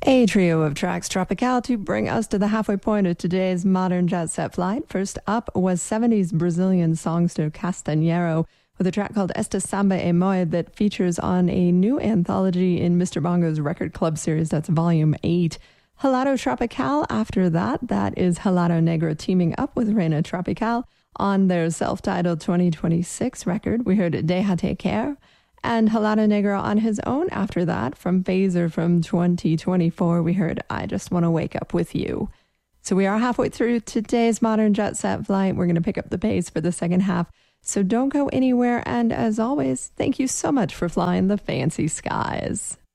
A trio of tracks Tropical to bring us to the halfway point of today's modern jet set flight. First up was 70s Brazilian songster Castanheiro with a track called Esta Samba e Moi that features on a new anthology in Mr. Bongo's Record Club series. That's volume 8. Halado Tropical after that is Halado Negro teaming up with Reina Tropical on their self-titled 2026 record. We heard Deja Te Quer. And Halado Negro on his own after that. From Phaser from 2024, we heard I Just Want to Wake Up With You. So we are halfway through today's modern jet set flight. We're going to pick up the pace for the second half. So don't go anywhere. And as always, thank you so much for flying the fancy skies.